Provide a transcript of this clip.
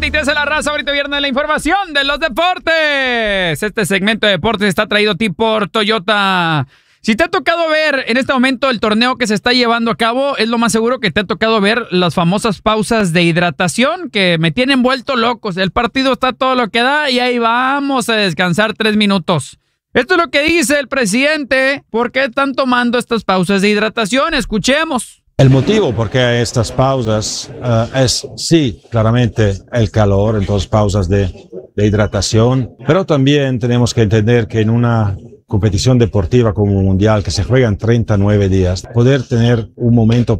23 de la raza, ahorita viernes la información de los deportes. Este segmento de deportes está traído a ti por Toyota. Si te ha tocado ver en este momento el torneo que se está llevando a cabo, es lo más seguro que te ha tocado ver las famosas pausas de hidratación que me tienen vuelto locos. El partido está todo lo que da y ahí vamos a descansar 3 minutos. Esto es lo que dice el presidente. ¿Por qué están tomando estas pausas de hidratación? Escuchemos. El motivo por qué estas pausas es, sí, claramente el calor, entonces pausas de hidratación, pero también tenemos que entender que en una competición deportiva como un mundial que se juega en 39 días, poder tener un momento